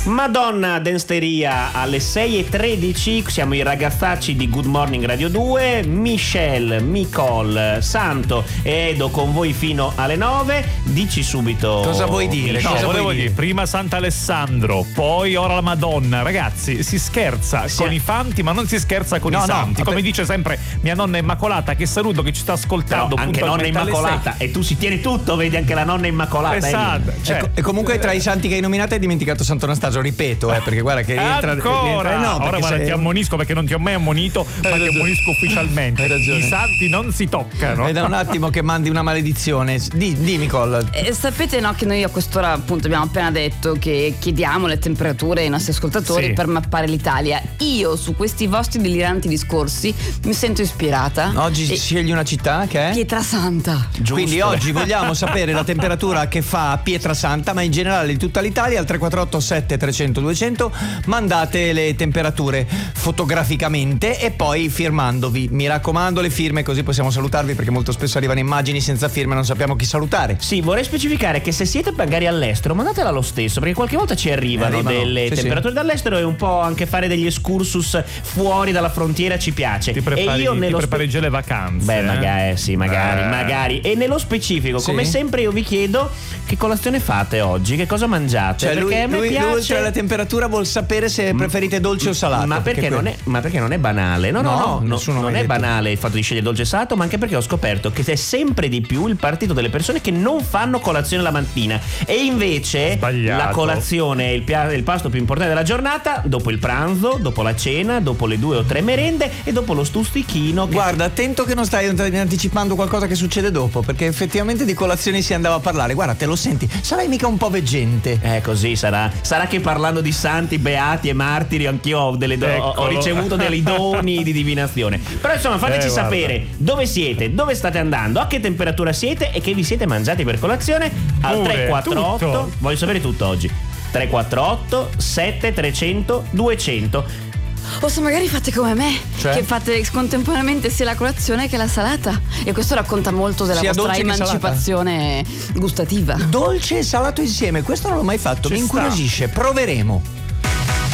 Madonna Densteria alle 6:13. Siamo i ragazzacci di Good Morning Radio 2. Michelle, Nicole, Santo e Edo con voi fino alle 9. Dici subito cosa vuoi dire. No, volevo dire prima Sant'Alessandro, poi ora la Madonna. Ragazzi, si scherza con i fanti, ma non si scherza con i santi. Come dice sempre mia nonna Immacolata, che saluto, che ci sta ascoltando. No, anche nonna Immacolata, e tu si tieni tutto, vedi anche la nonna Immacolata. Esatto. E comunque tra i santi che hai nominato hai dimenticato Santo Anastasio, ripeto, perché guarda che rientra. No, ora guarda, ti ammonisco, perché non ti ho mai ammonito, ma ti ammonisco ufficialmente. I santi non si toccano. È da un attimo che mandi una maledizione. Di Nicole. Sapete, no, che noi a quest'ora appunto abbiamo appena detto che chiediamo le temperature ai nostri ascoltatori per mappare l'Italia. Io su questi vostri deliranti discorsi mi sento ispirata. Oggi scegli una città che è Pietrasanta. Giusto. Quindi oggi vogliamo sapere la temperatura che fa a Pietrasanta, ma in generale di tutta l'Italia. Al 348 7300 200 mandate le temperature fotograficamente e poi firmandovi. Mi raccomando, le firme, così possiamo salutarvi, perché molto spesso arrivano immagini senza firme e non sappiamo chi salutare. Sì, vorrei specificare che se siete magari all'estero, mandatela lo stesso, perché qualche volta ci arrivano delle temperature dall'estero, e un po' anche fare degli excursus fuori dalla frontiera ci piace. Ti prepari già le vacanze. Beh, magari. E nello specifico, come sempre, io vi chiedo che colazione fate oggi, che cosa mangiate? Cioè, perché a me lui piace... oltre alla temperatura vuol sapere se preferite dolce o salato. Ma perché non è banale? No, non è banale il fatto di scegliere dolce e salato, ma anche perché ho scoperto che c'è sempre di più il partito delle persone che non fanno colazione la mattina, e invece la colazione è il pasto più importante della giornata, dopo il pranzo, dopo la cena, dopo le 2 o 3 merende e dopo lo stustichino. Guarda, attento che non stai anticipando qualcosa che succede dopo, perché effettivamente di colazioni si andava a parlare. Guarda, te lo senti? Sarai mica un po' veggente. Così sarà che parlando di santi, beati e martiri anch'io ho ricevuto dei doni di divinazione. Però insomma, fateci sapere dove siete, dove state andando, a che temperatura siete e che vi siete mangiati per colazione al 348. Tutto. Voglio sapere tutto oggi. 348 7300 200. O se magari fate come me, cioè? che fate contemporaneamente sia la colazione che la salata. E questo racconta molto della Sia vostra dolce che emancipazione gustativa. Dolce e salato insieme, questo non l'ho mai fatto, mi incuriosisce, proveremo.